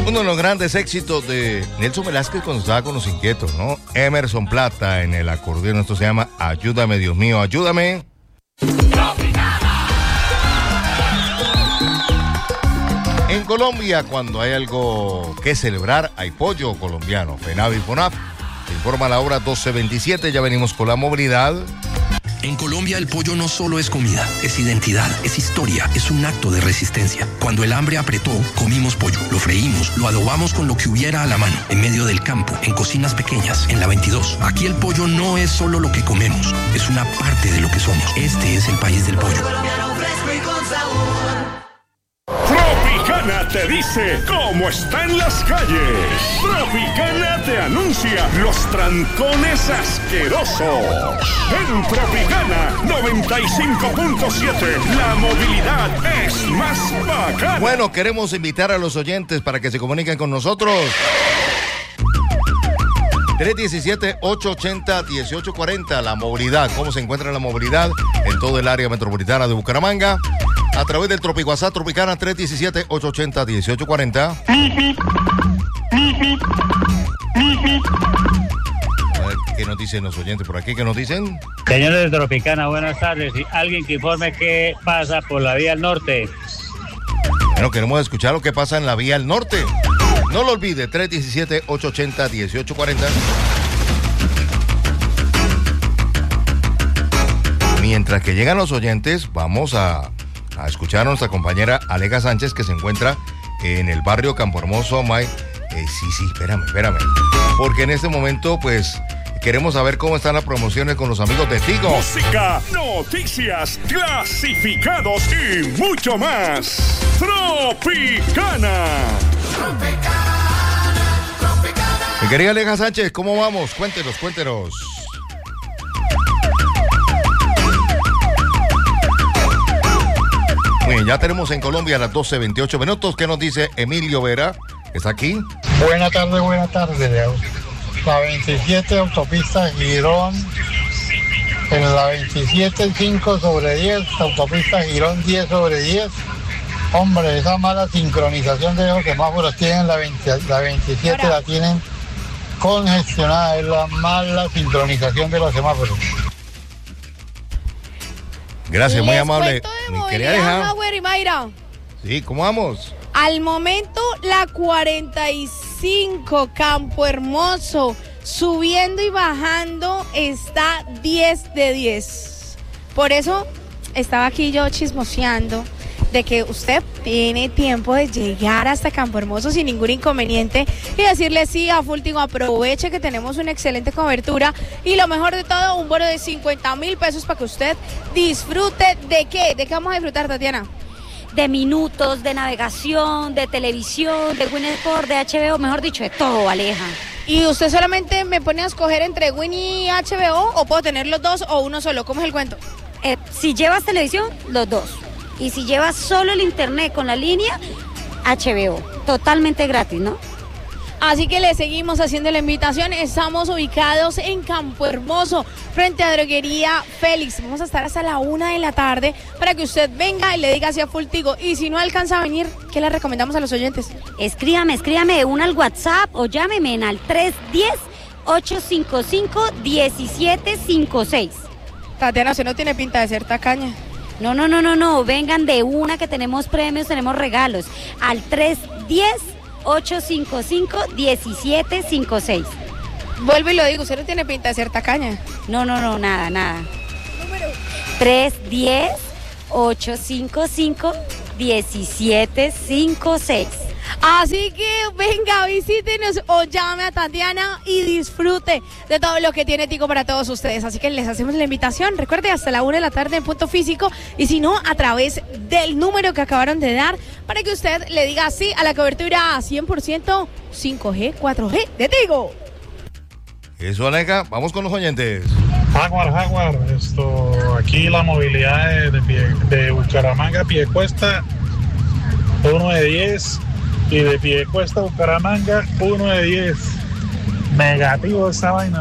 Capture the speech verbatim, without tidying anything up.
Uno de los grandes éxitos de Nelson Velázquez cuando estaba con Los Inquietos, ¿no? Emerson Plata en el acordeón. Esto se llama Ayúdame, Dios mío, ayúdame. En Colombia, cuando hay algo que celebrar, hay pollo colombiano. FENAV y FONAF. Se informa la hora doce veintisiete. Ya venimos con la movilidad. En Colombia el pollo no solo es comida, es identidad, es historia, es un acto de resistencia. Cuando el hambre apretó, comimos pollo, lo freímos, lo adobamos con lo que hubiera a la mano, en medio del campo, en cocinas pequeñas, en la veintidós. Aquí el pollo no es solo lo que comemos, es una parte de lo que somos. Este es el país del pollo. Tropicana te dice cómo está en las calles. Tropicana te anuncia los trancones asquerosos. En Tropicana noventa y cinco punto siete, la movilidad es más bacana. Bueno, queremos invitar a los oyentes para que se comuniquen con nosotros. tres uno siete, ocho ocho cero, uno ocho cuatro cero, la movilidad. ¿Cómo se encuentra la movilidad en todo el área metropolitana de Bucaramanga? A través del Tropic WhatsApp Tropicana tres uno siete, ocho ocho cero, uno ocho cuatro cero. ¿Qué nos dicen los oyentes por aquí? ¿Qué nos dicen? Señores de Tropicana, buenas tardes. Alguien que informe qué pasa por la vía al norte. Bueno, queremos escuchar lo que pasa en la vía al norte. No lo olvide, tres uno siete, ocho ocho cero, uno ocho cuatro cero. Mientras que llegan los oyentes, vamos a, a escuchar a nuestra compañera Aleja Sánchez, que se encuentra en el barrio Campo Hermoso. May. Eh, sí, sí, espérame, espérame. Porque en este momento, pues, queremos saber cómo están las promociones con los amigos de Tigo. Música, noticias, clasificados y mucho más. Tropicana. Tropicana, Tropicana. Mi querida Aleja Sánchez, ¿cómo vamos? Cuéntenos, cuéntenos. Muy bien, ya tenemos en Colombia a las doce veintiocho minutos. ¿Qué nos dice Emilio Vera? ¿Está aquí? Buenas tardes, buenas tardes, Leo. La veintisiete, autopista Girón. En la veintisiete, cinco sobre diez, autopista Girón diez sobre diez. Hombre, esa mala sincronización de los semáforos tienen la, veinte, la veintisiete, la tienen congestionada. Es la mala sincronización de los semáforos. Gracias, muy Les amable. Mi querida Aleja. Mauer y Mayra. Sí, ¿cómo vamos? Al momento, la cuarenta y cinco, Campo Hermoso, subiendo y bajando, está diez de diez. Por eso estaba aquí yo chismoseando de que usted tiene tiempo de llegar hasta Campo Hermoso sin ningún inconveniente y decirle sí a Fultigo. Aproveche que tenemos una excelente cobertura y lo mejor de todo, un bono de cincuenta mil pesos para que usted disfrute. ¿De qué? ¿De qué vamos a disfrutar, Tatiana? De minutos, de navegación, de televisión, de Win Sport, de H B O, mejor dicho, de todo, Aleja. ¿Y usted solamente me pone a escoger entre Win y H B O o puedo tener los dos o uno solo? ¿Cómo es el cuento? Eh, si llevas televisión, los dos. Y si llevas solo el internet con la línea, H B O. Totalmente gratis, ¿no? Así que le seguimos haciendo la invitación. Estamos ubicados en Campo Hermoso, frente a Droguería Félix. Vamos a estar hasta la una de la tarde para que usted venga y le diga hacia Fultigo. Y si no alcanza a venir, ¿qué le recomendamos a los oyentes? Escríbame, escríbame de una al WhatsApp o llámeme al tres uno cero, ocho cinco cinco, uno siete cinco seis. Tatiana, usted no tiene pinta de ser tacaña. No, no, no, no, no. Vengan de una que tenemos premios, tenemos regalos. Al tres uno cero, ocho cinco cinco, uno siete cinco seis. Vuelvo y lo digo, usted no tiene pinta de ser tacaña. No, no, no, nada, nada. Número. tres uno cero, ocho cinco cinco, uno siete cinco seis. Así que venga, visítenos o llame a Tatiana y disfrute de todo lo que tiene Tigo para todos ustedes. Así que les hacemos la invitación. Recuerde, hasta la una de la tarde en punto físico y si no, a través del número que acabaron de dar para que usted le diga sí a la cobertura cien por ciento cinco G, cuatro G de Tigo. Eso, Aleja. Vamos con los oyentes. Jaguar, Jaguar. Esto, aquí la movilidad de, de, pie, de Bucaramanga, Piedecuesta, uno de diez. Y de Piedecuesta, Bucaramanga, uno de diez. Negativo esa vaina.